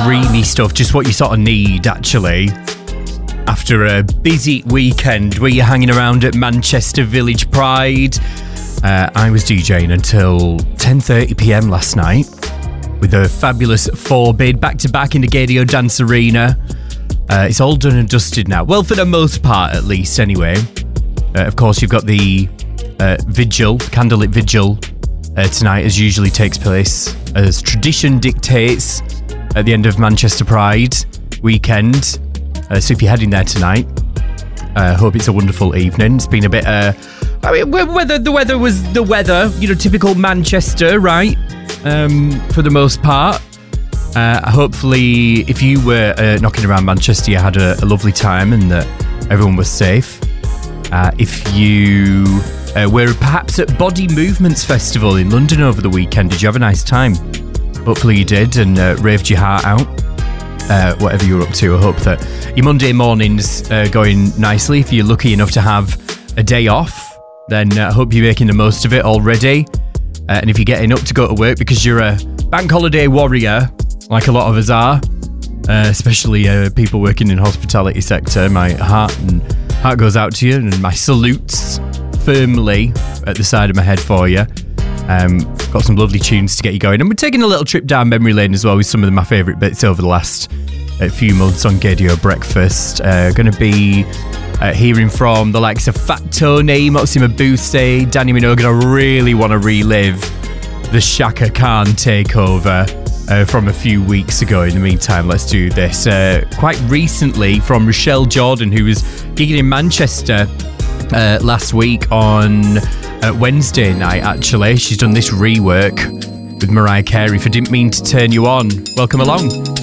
dreamy stuff, just what you sort of need, actually. After a busy weekend where you're hanging around at Manchester Village Pride. I was DJing until 10:30pm last night with a fabulous Forbid back-to-back in the Gadio Dance Arena. It's all done and dusted now. Well, for the most part, at least, anyway. Of course, you've got the vigil, candlelit vigil tonight, as usually takes place, as tradition dictates, at the end of Manchester Pride weekend. So if you're heading there tonight, I hope it's a wonderful evening. It's been a bit... the weather was the weather, typical Manchester, right? For the most part. Hopefully, if you were knocking around Manchester, you had a lovely time and that everyone was safe. If you were perhaps at Body Movements Festival in London over the weekend, did you have a nice time? Hopefully you did and raved your heart out. Whatever you're up to, I hope that your Monday morning's going nicely. If you're lucky enough to have a day off, then I hope you're making the most of it already. And if you're getting up to go to work because you're a bank holiday warrior, like a lot of us are, especially people working in the hospitality sector, my heart goes out to you, and my salutes firmly at the side of my head for you. Got some lovely tunes to get you going, and we're taking a little trip down memory lane as well with some of my favourite bits over the last few months on Gadio Breakfast. Going to be hearing from the likes of Fat Tony, Moxie Mabuse, Danny Minogue. I really want to relive the Shaka Khan takeover from a few weeks ago. In the meantime, let's do this. Quite recently from Rochelle Jordan, who was gigging in Manchester last week on Wednesday night, actually. She's done this rework with Mariah Carey for Didn't Mean to Turn You On. Welcome along.